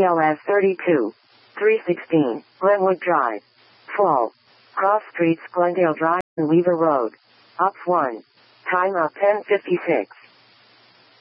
BLS 32. 316, Glenwood Drive. Fall. Cross Streets, Glendale Drive and Weaver Road. Ops 1. Time up 10:56.